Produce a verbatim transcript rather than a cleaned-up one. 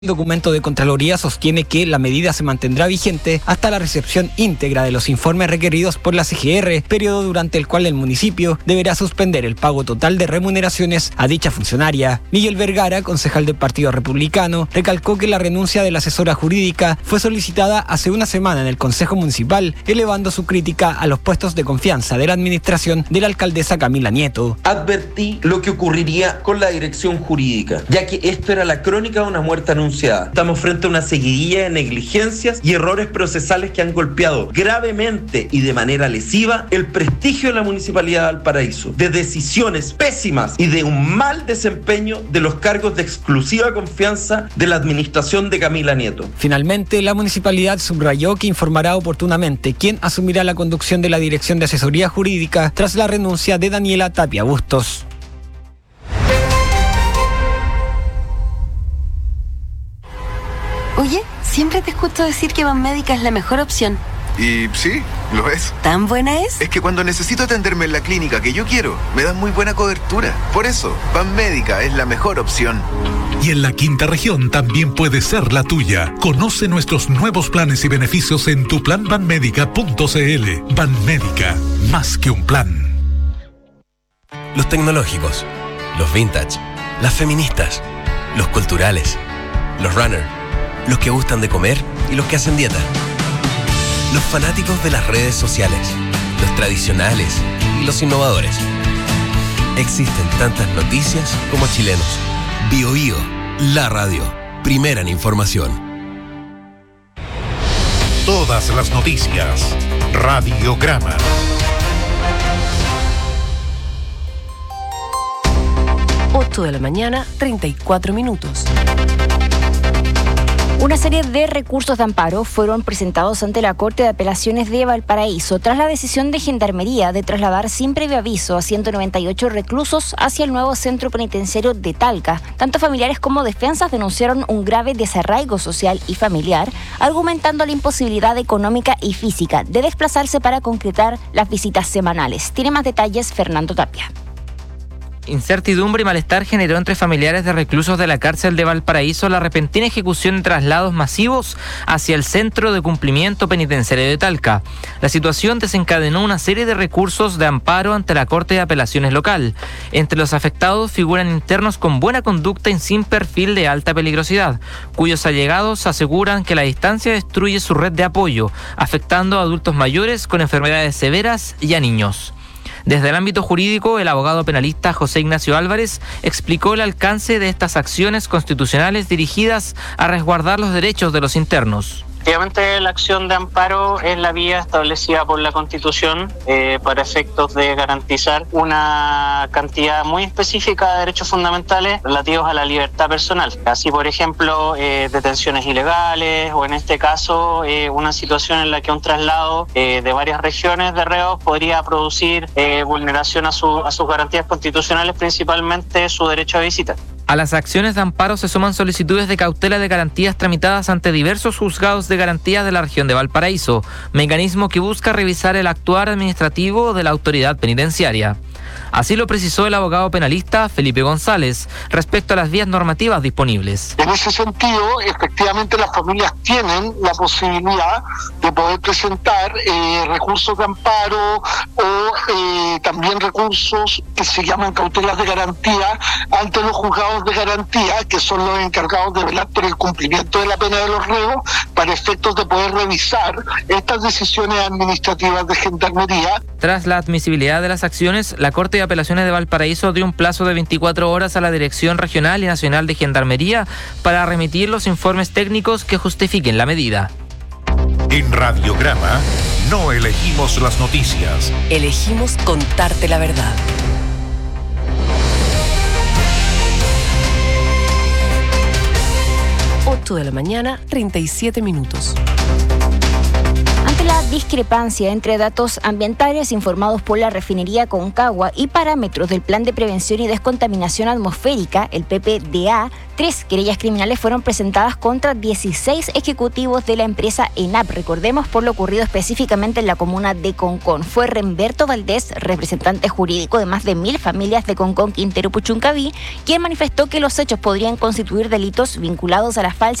El documento de Contraloría sostiene que la medida se mantendrá vigente hasta la recepción íntegra de los informes requeridos por la C G R, periodo durante el cual el municipio deberá suspender el pago total de remuneraciones a dicha funcionaria. Miguel Vergara, concejal del Partido Republicano, recalcó que la renuncia de la asesora jurídica fue solicitada hace una semana en el Consejo Municipal, elevando su crítica a los puestos de confianza de la administración de la alcaldesa Camila Nieto. Advertí lo que ocurriría con la dirección jurídica, ya que esto era la crónica de una muerte anunciada. Estamos frente a una seguidilla de negligencias y errores procesales que han golpeado gravemente y de manera lesiva el prestigio de la Municipalidad de Valparaíso, de decisiones pésimas y de un mal desempeño de los cargos de exclusiva confianza de la administración de Camila Nieto. Finalmente, la municipalidad subrayó que informará oportunamente quién asumirá la conducción de la Dirección de Asesoría Jurídica tras la renuncia de Daniela Tapia Bustos. Oye, siempre te escucho decir que Banmédica es la mejor opción. Y sí, lo es. ¿Tan buena es? Es que cuando necesito atenderme en la clínica que yo quiero, me dan muy buena cobertura. Por eso, Banmédica es la mejor opción. Y en la quinta región también puede ser la tuya. Conoce nuestros nuevos planes y beneficios en tu plan banmédica punto c l. Banmédica, más que un plan. Los tecnológicos, los vintage, las feministas, los culturales, los runners, los que gustan de comer y los que hacen dieta. Los fanáticos de las redes sociales, los tradicionales y los innovadores. Existen tantas noticias como chilenos. Bio Bio, la radio, primera en información. Todas las noticias. Radiograma. ocho de la mañana, treinta y cuatro minutos. Una serie de recursos de amparo fueron presentados ante la Corte de Apelaciones de Valparaíso tras la decisión de Gendarmería de trasladar sin previo aviso a ciento noventa y ocho reclusos hacia el nuevo centro penitenciario de Talca. Tanto familiares como defensas denunciaron un grave desarraigo social y familiar, argumentando la imposibilidad económica y física de desplazarse para concretar las visitas semanales. Tiene más detalles Fernando Tapia. Incertidumbre y malestar generó entre familiares de reclusos de la cárcel de Valparaíso la repentina ejecución de traslados masivos hacia el centro de cumplimiento penitenciario de Talca. La situación desencadenó una serie de recursos de amparo ante la Corte de Apelaciones local. Entre los afectados figuran internos con buena conducta y sin perfil de alta peligrosidad, cuyos allegados aseguran que la distancia destruye su red de apoyo, afectando a adultos mayores con enfermedades severas y a niños. Desde el ámbito jurídico, el abogado penalista José Ignacio Álvarez explicó el alcance de estas acciones constitucionales dirigidas a resguardar los derechos de los internos. Efectivamente, la acción de amparo es la vía establecida por la Constitución eh, para efectos de garantizar una cantidad muy específica de derechos fundamentales relativos a la libertad personal. Así, por ejemplo, eh, detenciones ilegales o, en este caso, eh, una situación en la que un traslado eh, de varias regiones de reos podría producir eh, vulneración a, su, a sus garantías constitucionales, principalmente su derecho a visita. A las acciones de amparo se suman solicitudes de cautela de garantías tramitadas ante diversos juzgados de garantías de la región de Valparaíso, mecanismo que busca revisar el actuar administrativo de la autoridad penitenciaria. Así lo precisó el abogado penalista Felipe González respecto a las vías normativas disponibles. En ese sentido, efectivamente las familias tienen la posibilidad de poder presentar eh, recursos de amparo o eh, también recursos que se llaman cautelas de garantía ante los juzgados de garantía, que son los encargados de velar por el cumplimiento de la pena de los reos, para efectos de poder revisar estas decisiones administrativas de Gendarmería. Tras la admisibilidad de las acciones, la Corte de Apelaciones de Valparaíso dio un plazo de veinticuatro horas a la Dirección Regional y Nacional de Gendarmería para remitir los informes técnicos que justifiquen la medida. En Radiograma no elegimos las noticias. Elegimos contarte la verdad. ocho de la mañana, treinta y siete minutos. Ante la la discrepancia entre datos ambientales informados por la refinería Concagua y parámetros del Plan de Prevención y Descontaminación Atmosférica, el P P D A, tres querellas criminales fueron presentadas contra dieciséis ejecutivos de la empresa ENAP. Recordemos por lo ocurrido específicamente en la comuna de Concón. Fue Remberto Valdés, representante jurídico de más de mil familias de Concón, Quintero, Puchuncaví, quien manifestó que los hechos podrían constituir delitos vinculados a la falsa